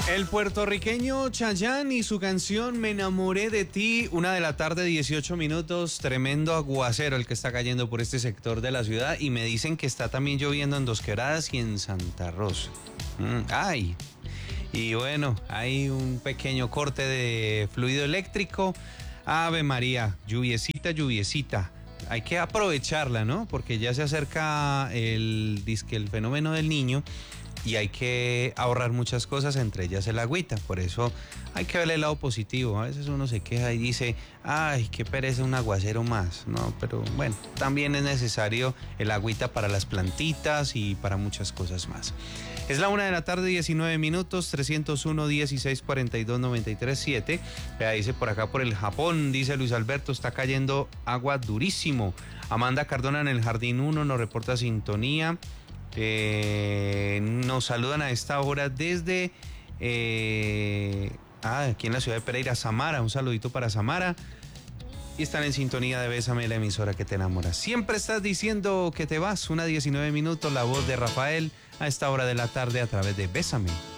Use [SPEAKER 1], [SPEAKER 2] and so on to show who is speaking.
[SPEAKER 1] El puertorriqueño Chayanne y su canción Me enamoré de ti, 1:00 p.m, 18 minutos, tremendo aguacero el que está cayendo por este sector de la ciudad y me dicen que está también lloviendo en Dos Quebradas y en Santa Rosa. ¡Ay! Y bueno, hay un pequeño corte de fluido eléctrico. Ave María, lluviecita, lluviecita. Hay que aprovecharla, ¿no? Porque ya se acerca el fenómeno del Niño y hay que ahorrar muchas cosas, entre ellas el agüita. Por eso hay que verle el lado positivo. A veces uno se queja y dice, ay, qué pereza un aguacero más, ¿no? Pero bueno, también es necesario el agüita para las plantitas y para muchas cosas más. Es la 1:00 p.m, 19 minutos, 301-1642-937. Dice por acá por el Japón, dice Luis Alberto, está cayendo agua durísimo. Amanda Cardona en el Jardín 1 nos reporta sintonía. Nos saludan a esta hora desde aquí en la ciudad de Pereira, Samara. Un saludito para Samara. Y están en sintonía de Bésame, la emisora que te enamora. Siempre estás diciendo que te vas. 1:19 minutos, la voz de Rafael a esta hora de la tarde a través de Bésame.